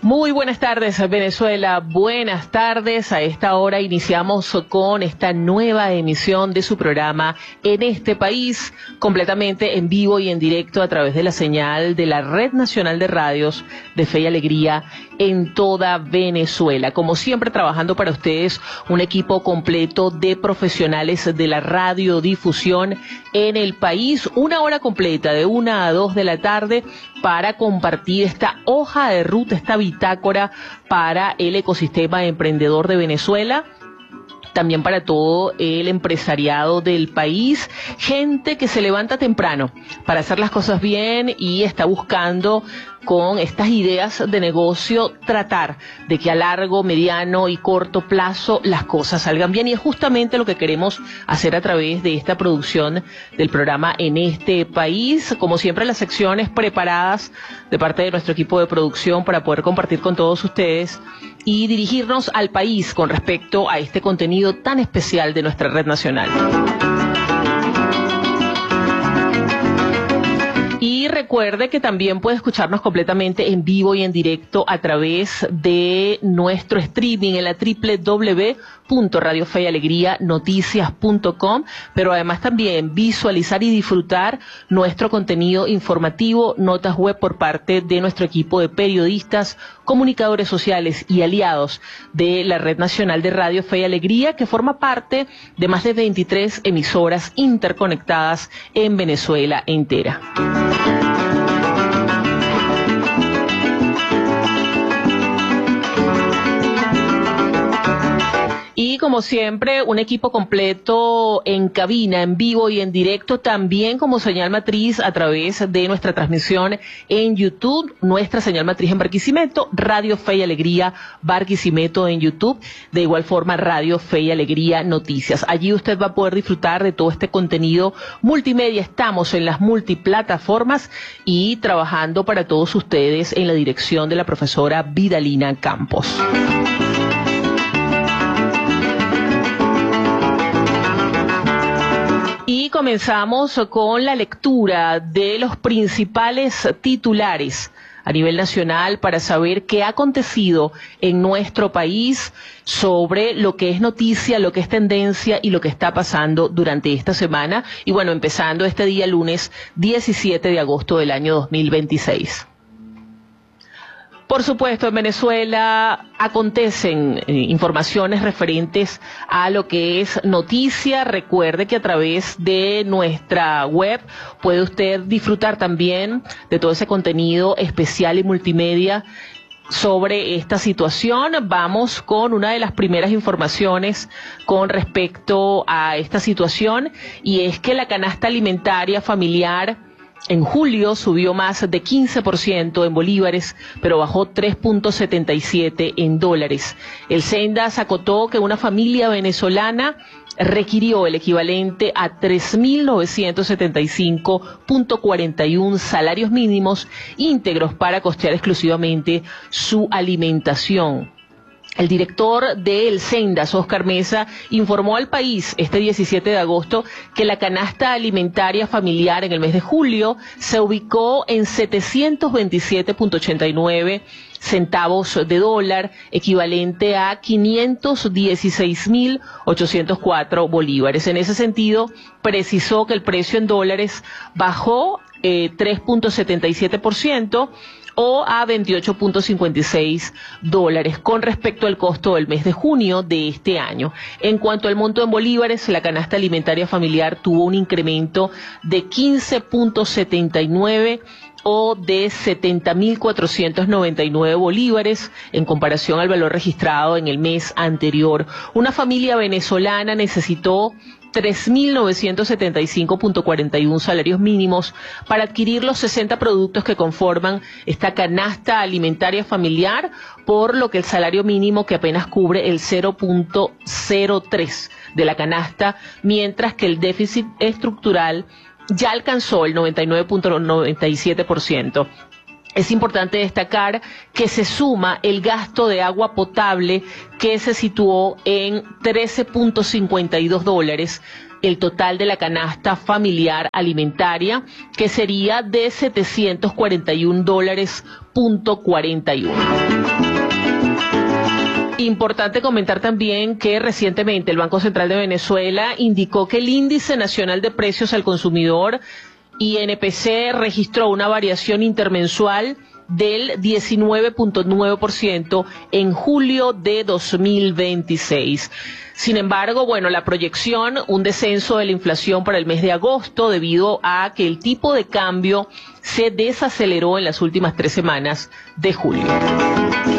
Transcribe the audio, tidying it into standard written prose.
Muy buenas tardes, Venezuela. Buenas tardes. A esta hora iniciamos con esta nueva emisión de su programa En este País, completamente en vivo y en directo a través de la señal de la Red Nacional de Radios de Fe y Alegría en toda Venezuela. Como siempre, trabajando para ustedes un equipo completo de profesionales de la radiodifusión en el país. Una hora completa de 1 a 2 de la tarde para compartir esta hoja de ruta, esta bitácora para el ecosistema emprendedor de Venezuela. También para todo el empresariado del país, gente que se levanta temprano para hacer las cosas bien y está buscando con estas ideas de negocio tratar de que a largo, mediano y corto plazo las cosas salgan bien, y es justamente lo que queremos hacer a través de esta producción del programa En este País. Como siempre, las secciones preparadas de parte de nuestro equipo de producción para poder compartir con todos ustedes y dirigirnos al país con respecto a este contenido tan especial de nuestra red nacional. Y recuerde que también puede escucharnos completamente en vivo y en directo a través de nuestro streaming en la www.radiofeyalegrianoticias.com, pero además también visualizar y disfrutar nuestro contenido informativo, notas web por parte de nuestro equipo de periodistas, comunicadores sociales y aliados de la Red Nacional de Radio Fe y Alegría, que forma parte de más de 23 emisoras interconectadas en Venezuela entera. Y como siempre, un equipo completo en cabina, en vivo y en directo, también como señal matriz a través de nuestra transmisión en YouTube, nuestra señal matriz en Barquisimeto, Radio Fe y Alegría Barquisimeto en YouTube, de igual forma Radio Fe y Alegría Noticias. Allí usted va a poder disfrutar de todo este contenido multimedia. Estamos en las multiplataformas y trabajando para todos ustedes en la dirección de la profesora Vidalina Campos. Y comenzamos con la lectura de los principales titulares a nivel nacional para saber qué ha acontecido en nuestro país sobre lo que es noticia, lo que es tendencia y lo que está pasando durante esta semana. Y bueno, empezando este día lunes 17 de agosto del año 2026. Por supuesto, en Venezuela acontecen informaciones referentes a lo que es noticia. Recuerde que a través de nuestra web puede usted disfrutar también de todo ese contenido especial y multimedia sobre esta situación. Vamos con una de las primeras informaciones con respecto a esta situación, y es que la canasta alimentaria familiar en julio subió más de 15% en bolívares, pero bajó 3.77 en dólares. El Sendas acotó que una familia venezolana requirió el equivalente a 3.975.41 salarios mínimos íntegros para costear exclusivamente su alimentación. El director del Sendas, Oscar Mesa, informó al país este 17 de agosto que la canasta alimentaria familiar en el mes de julio se ubicó en 727.89 centavos de dólar, equivalente a 516.804 bolívares. En ese sentido, precisó que el precio en dólares bajó 3.77%, o a 28.56 dólares con respecto al costo del mes de junio de este año. En cuanto al monto en bolívares, la canasta alimentaria familiar tuvo un incremento de 15.79 o de 70.499 bolívares en comparación al valor registrado en el mes anterior. Una familia venezolana necesitó 3.975.41 salarios mínimos para adquirir los 60 productos que conforman esta canasta alimentaria familiar, por lo que el salario mínimo que apenas cubre el 0.03 de la canasta, mientras que el déficit estructural ya alcanzó el 99.97%. Es importante destacar que se suma el gasto de agua potable, que se situó en 13.52 dólares el total de la canasta familiar alimentaria, que sería de $741.41. Importante comentar también que recientemente el Banco Central de Venezuela indicó que el Índice Nacional de Precios al Consumidor, INPC, registró una variación intermensual del 19.9% en julio de 2026. Sin embargo, la proyección, un descenso de la inflación para el mes de agosto debido a que el tipo de cambio se desaceleró en las últimas 3 semanas de julio.